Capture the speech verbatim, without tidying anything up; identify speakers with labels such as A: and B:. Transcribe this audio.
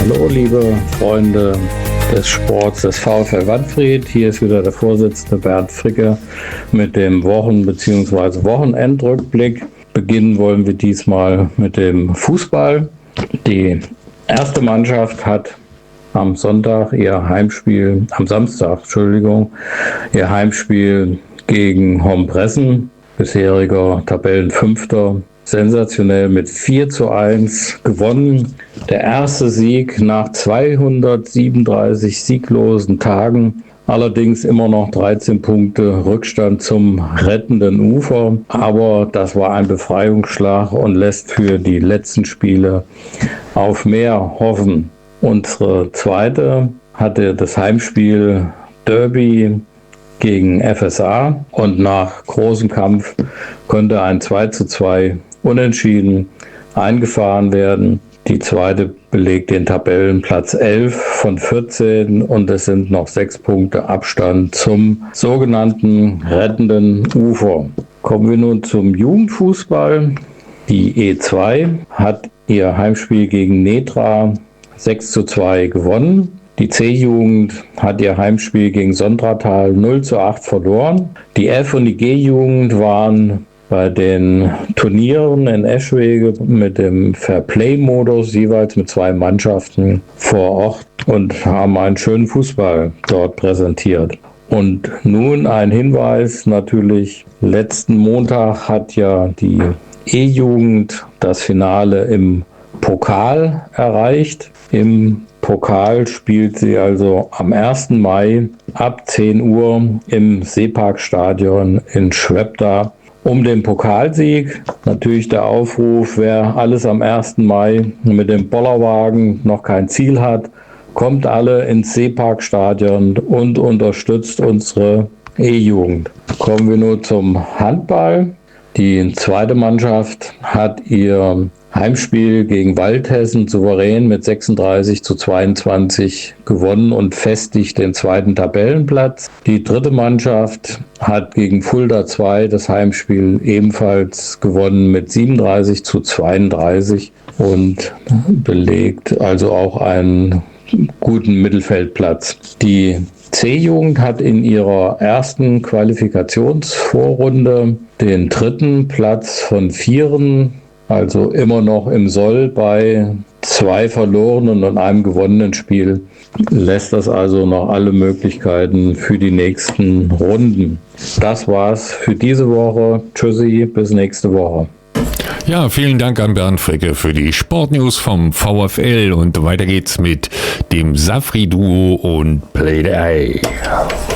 A: Hallo liebe Freunde des Sports des VfL Wanfried, hier ist wieder der Vorsitzende Bernd Fricke mit dem Wochen- bzw. Wochenendrückblick. Beginnen wollen wir diesmal mit dem Fußball. Die erste Mannschaft hat am Sonntag ihr Heimspiel, am Samstag, Entschuldigung, ihr Heimspiel gegen Hombressen, bisheriger Tabellenfünfter, sensationell mit vier zu eins gewonnen. Der erste Sieg nach zweihundertsiebenunddreißig sieglosen Tagen. Allerdings immer noch dreizehn Punkte Rückstand zum rettenden Ufer. Aber das war ein Befreiungsschlag und lässt für die letzten Spiele auf mehr hoffen. Unsere zweite hatte das Heimspiel Derby gegen F S A und nach großem Kampf konnte ein zwei zu zwei Unentschieden eingefahren werden. Die zweite belegt den Tabellenplatz elf von vierzehn und es sind noch sechs Punkte Abstand zum sogenannten rettenden Ufer. Kommen wir nun zum Jugendfußball. Die E zwei hat ihr Heimspiel gegen Netra sechs zu zwei gewonnen. Die C-Jugend hat ihr Heimspiel gegen Sondratal null zu acht verloren. Die F- und die G-Jugend waren bei den Turnieren in Eschwege mit dem Fairplay-Modus jeweils mit zwei Mannschaften vor Ort und haben einen schönen Fußball dort präsentiert. Und nun ein Hinweis natürlich, letzten Montag hat ja die E-Jugend das Finale im Pokal erreicht. Im Pokal spielt sie also am ersten Mai ab zehn Uhr im Seeparkstadion in Schwebda um den Pokalsieg. Natürlich der Aufruf, wer alles am ersten Mai mit dem Bollerwagen noch kein Ziel hat, kommt alle ins Seeparkstadion und unterstützt unsere E-Jugend. Kommen wir nur zum Handball. Die zweite Mannschaft hat ihr Heimspiel gegen Waldhessen souverän mit sechsunddreißig zu zweiundzwanzig gewonnen und festigt den zweiten Tabellenplatz. Die dritte Mannschaft hat gegen Fulda zwei das Heimspiel ebenfalls gewonnen mit siebenunddreißig zu zweiunddreißig und belegt also auch einen guten Mittelfeldplatz. Die C-Jugend hat in ihrer ersten Qualifikationsvorrunde den dritten Platz von vieren, also immer noch im Soll bei zwei verlorenen und einem gewonnenen Spiel, lässt das also noch alle Möglichkeiten für die nächsten Runden. Das war's für diese Woche. Tschüssi, bis nächste Woche.
B: Ja, vielen Dank an Bernd Fricke für die Sportnews vom VfL und weiter geht's mit dem Safri-Duo und Play the Eye.